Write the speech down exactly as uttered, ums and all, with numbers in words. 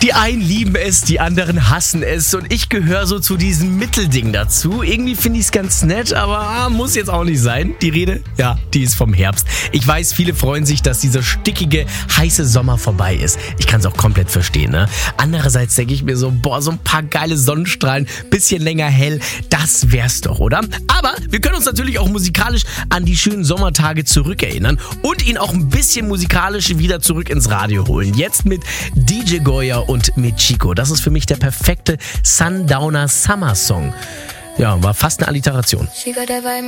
Die einen lieben es, die anderen hassen es und ich gehöre so zu diesem Mittelding dazu. Irgendwie finde ich es ganz nett, aber ah, muss jetzt auch nicht sein. Die Rede, ja, die ist vom Herbst. Ich weiß, viele freuen sich, dass dieser stickige, heiße Sommer vorbei ist. Ich kann es auch komplett verstehen, ne? Andererseits denke ich mir so, boah, so ein paar geile Sonnenstrahlen, bisschen länger hell, das wär's doch, oder? Aber wir können uns natürlich auch musikalisch an die schönen Sommertage zurückerinnern und ihn auch ein bisschen musikalisch wieder zurück ins Radio holen. Jetzt mit D J Goya und Michiko. Das ist für mich der perfekte Sundowner Summer Song. Ja, war fast eine Alliteration.